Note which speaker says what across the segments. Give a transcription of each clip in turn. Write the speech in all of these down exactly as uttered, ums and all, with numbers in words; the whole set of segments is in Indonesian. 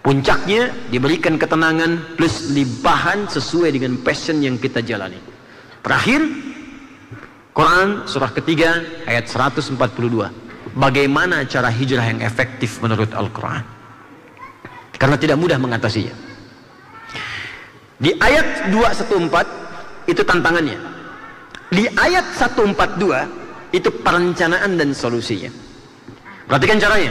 Speaker 1: Puncaknya diberikan ketenangan plus limpahan sesuai dengan passion yang kita jalani. Terakhir, Quran surah ketiga ayat seratus empat puluh dua. Bagaimana cara hijrah yang efektif menurut Al-Quran? Karena tidak mudah mengatasinya. Di ayat dua ratus empat belas itu tantangannya. Di ayat seratus empat puluh dua itu perencanaan dan solusinya. Perhatikan caranya.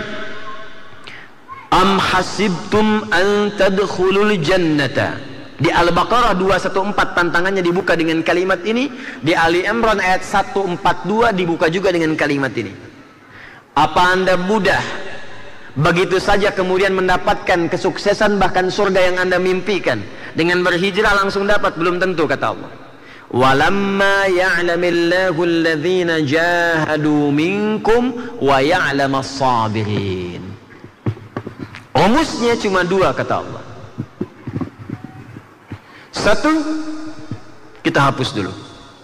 Speaker 1: Am hasibtum an tadkhulul jannata. Di Al-Baqarah dua ratus empat belas tantangannya dibuka dengan kalimat ini. Di Ali Imran ayat seratus empat puluh dua dibuka juga dengan kalimat ini. Apa anda mudah begitu saja kemudian mendapatkan kesuksesan bahkan surga yang anda mimpikan dengan berhijrah langsung dapat? Belum tentu, kata Allah. Walamma ya'lamillahu alladhina jahadu minkum wa ya'lamas sabirin. Rumusnya cuma dua, kata Allah. Satu, kita hapus dulu.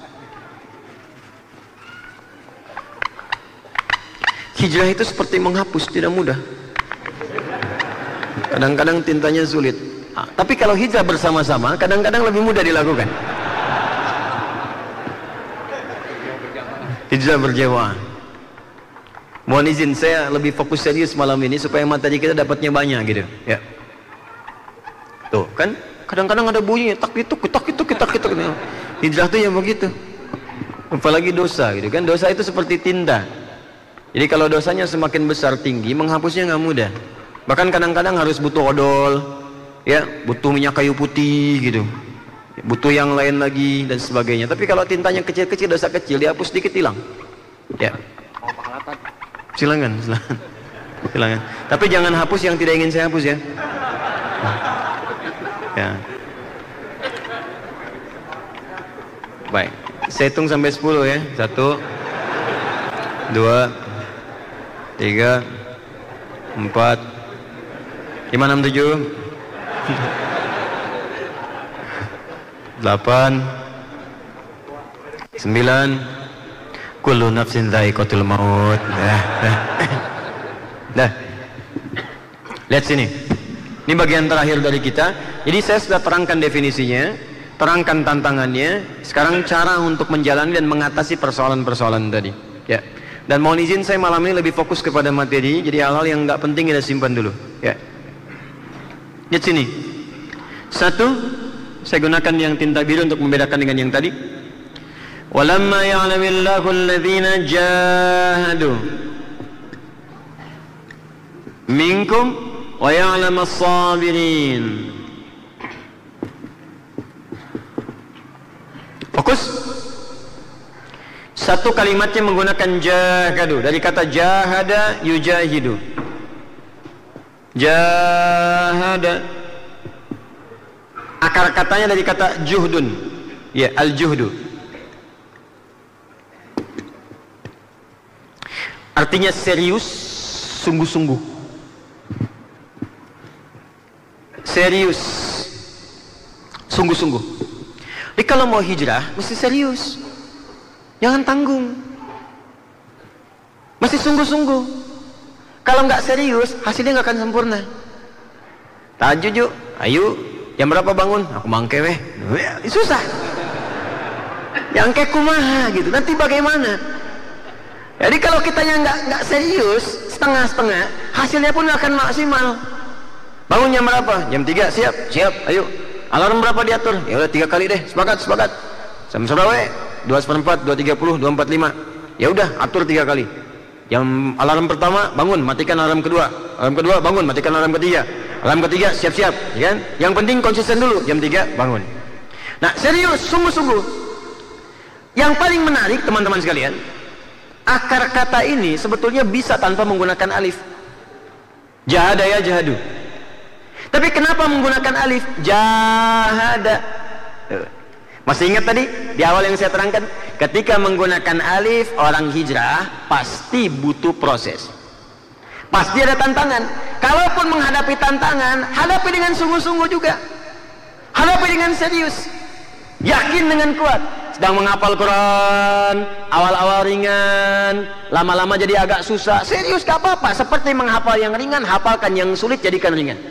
Speaker 1: Hijrah itu seperti menghapus, tidak mudah. Kadang-kadang tintanya sulit. Ah, tapi kalau hijrah bersama-sama, kadang-kadang lebih mudah dilakukan. Hijrah berjamaah. Mohon izin, saya lebih fokus serius malam ini supaya materi kita dapatnya banyak gitu. Ya. Tuh kan, kadang-kadang ada bunyinya tak itu, tak itu, tak itu. Hijrah tuh ya begitu. Apalagi dosa gitu kan. Dosa itu seperti tinta. Jadi kalau dosanya semakin besar tinggi, menghapusnya nggak mudah. Bahkan kadang-kadang harus butuh odol, ya, butuh minyak kayu putih gitu, butuh yang lain lagi dan sebagainya. Tapi kalau tintanya kecil-kecil, dosa kecil, dihapus sedikit hilang. Ya. Silakan, silakan, silakan. Tapi jangan hapus yang tidak ingin saya hapus ya. Ya. Baik, saya hitung sampai sepuluh ya. Satu, dua, tiga, empat, lima, enam, tujuh, delapan, sembilan. Kullu nafsin dha'iqatul maut. Dah, dah. Dah. Lihat sini. Ini bagian terakhir dari kita. Jadi saya sudah terangkan definisinya, terangkan tantangannya. Sekarang cara untuk menjalani dan mengatasi persoalan-persoalan tadi. Ya. Dan mohon izin saya malam ini lebih fokus kepada materi. Jadi hal-hal yang nggak penting kita simpan dulu. Ya. Lihat sini. Satu, saya gunakan yang tinta biru untuk membedakan dengan yang tadi. Walamma ya'lamillahu alladhina jahadu minkum wa ya'lamas sabirin. Fokus. Satu kalimatnya menggunakan jahadu, dari kata jahada yujahidu. Jahada, akar katanya dari kata juhdun, ya, al-juhdu. Artinya serius, sungguh-sungguh. Serius, sungguh-sungguh. Jadi kalau mau hijrah, mesti serius. Jangan tanggung. Mesti sungguh-sungguh. Kalau nggak serius, hasilnya nggak akan sempurna. Tahajud yuk, ayo. Jam berapa bangun? Aku mangke weh. Susah. Yang kayak kumaha gitu. Nanti bagaimana? Jadi kalau kitanya nggak nggak serius, setengah-setengah, hasilnya pun nggak akan maksimal. Bangun jam berapa? Jam tiga, siap, siap, ayo. Alarm berapa diatur? Ya udah tiga kali deh, sepakat, sepakat. Jam berapa? Dua seperempat, dua tiga puluh, dua empat lima. Ya udah, atur tiga kali. Jam alarm pertama bangun, matikan alarm kedua. Alarm kedua bangun, matikan alarm ketiga. Alarm ketiga siap-siap, ya kan? Yang penting konsisten dulu. Jam tiga bangun. Nah serius, sungguh-sungguh. Yang paling menarik teman-teman sekalian, akar kata ini sebetulnya bisa tanpa menggunakan alif. Jahada ya jahadu. Tapi kenapa menggunakan alif? Jahada. Masih ingat tadi di awal yang saya terangkan, ketika menggunakan alif, orang hijrah pasti butuh proses, pasti ada tantangan. Kalaupun menghadapi tantangan, hadapi dengan sungguh-sungguh juga, hadapi dengan serius, yakin dengan kuat. Sedang menghafal Quran, awal-awal ringan, lama-lama jadi agak susah, serius gak apa-apa. Seperti menghafal yang ringan, hafalkan yang sulit, jadikan ringan.